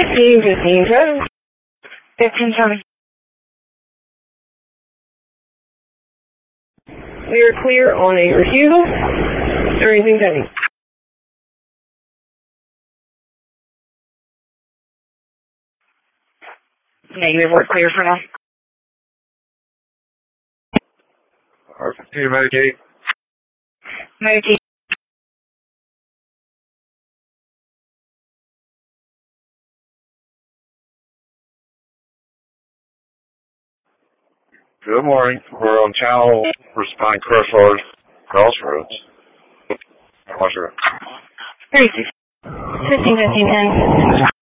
15, 15, Tommy. We are clear on a refusal. Is there anything pending? Negative, we're clear for now. R15, Medicaid. Medicaid. Good morning. We're on channel responding Crossroads. How much are it? 36. 15, 10.